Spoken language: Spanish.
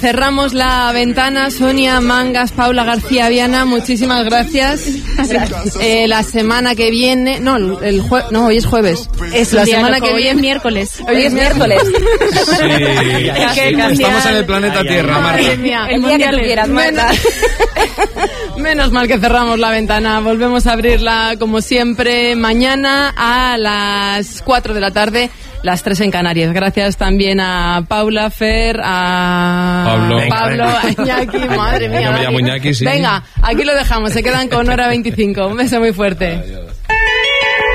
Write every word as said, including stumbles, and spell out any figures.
Cerramos la ventana. Sonia Mangas, Paula García Viana, muchísimas gracias. gracias. Eh, la semana que viene, no, el jue, no, hoy es jueves. Es la semana que viene, hoy es miércoles. Hoy es miércoles. Sí, estamos en el planeta Tierra, Marta. El día que tú quieras, Marta. Menos mal que cerramos la ventana. Volvemos a abrirla como siempre mañana a las cuatro de la tarde. Las tres en Canarias. Gracias también a Paula, Fer, a Pablo, Pablo a Iñaki, madre mía. Yo me llamo Iñaki, sí. Venga, aquí lo dejamos, se quedan con hora veinticinco. Un beso muy fuerte. Adiós.